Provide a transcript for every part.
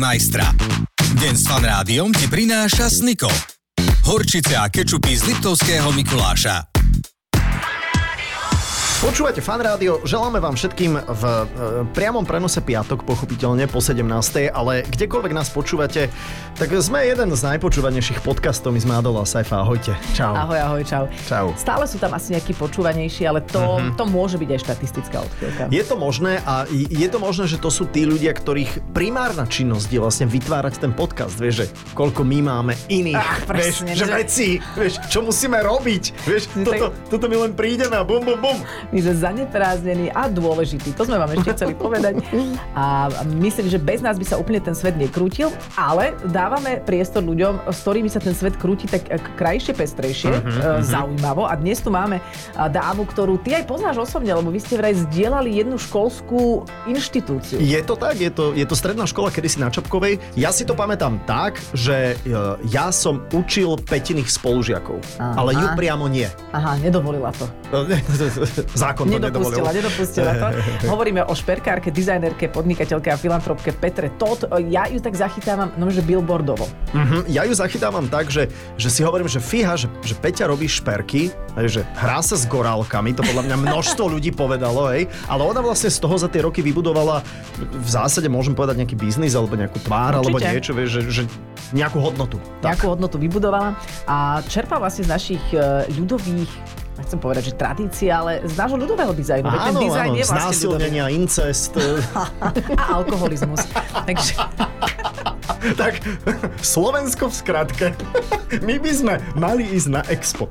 Majstra. Deň s Fan Rádiom ti prináša Snikl. Horčice a kečupy z Liptovského Mikuláša. Počúvate Fan Rádio, želáme vám všetkým v priamom prenose piatok, pochopiteľne po 17. Ale kdekoľvek nás počúvate, tak sme jeden z najpočúvanejších podcastov. My sme Adela a Saifa, ahojte. Čau. Ahoj, čau. Čau. Stále sú tam asi nejakí počúvanejší, ale to môže byť aj štatistická odchýlka. Je to možné a je to možné, že to sú tí ľudia, ktorých primárna činnosť je vlastne vytvárať ten podcast. Vieš, že koľko my máme iných, presne, že veci, vieš, čo musíme robiť. Vieš, toto my len prídeme a bum, bum, bum. My sme zaneprázdnení a dôležití. To sme vám ešte chceli povedať. A myslím, že bez nás by sa úplne ten svet nekrútil, ale dávame priestor ľuďom, s ktorými sa ten svet krúti tak krajšie, pestrejšie, zaujímavo. A dnes tu máme dámu, ktorú ty aj poznáš osobne, lebo vy ste vraj zdieľali jednu školskú inštitúciu. Je to tak, je to stredná škola kedysi na Čapkovej. Ja si to pamätám tak, že ja som učil Petiných spolužiakov, ale ju priamo nie. Aha, nedovolila to. Zákon to nedovolil. Nedopustila to. Hovoríme o šperkárke, dizajnerke, podnikateľke a filantropke Petre Todt. Ja ju tak zachytávam, že billboardovo. Ja ju zachytávam tak, že si hovorím, že fíha, že Peťa robí šperky, že hrá sa s gorálkami, to podľa mňa množstvo ľudí povedalo, hej, ale ona vlastne z toho za tie roky vybudovala v zásade, môžem povedať, nejaký biznis alebo nejakú tvár, alebo niečo, vieš, že nejakú hodnotu. Nejakú hodnotu vybudovala a čerpá vlastne z našich ľudových, chcem povedať, že tradície, ale z nášho ľudového dizajnu. Áno, ten dizajn je vlastne znásilnenia, incest. A alkoholizmus. Takže... Tak, Slovensko v skratke. My by sme mali ísť na Expo.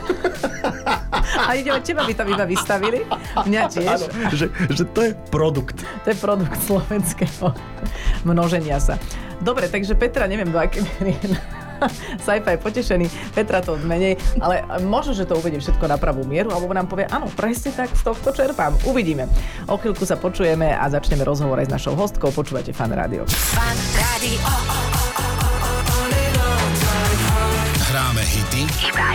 A ide od teba, by tam iba vystavili. Mňa tiež. Áno, že to je produkt. To je produkt slovenského množenia sa. Dobre, takže Petra, neviem do akej miery Saifa je potešený, Petra to menej, ale možno, že to uvedie všetko na pravú mieru, alebo nám povie, áno, presne tak, z tohto čerpám. Uvidíme. O chvíľku sa počujeme a začneme rozhovor aj s našou hostkou. Počúvate Fan Rádio. Fan Rádio. Hráme hity. Iba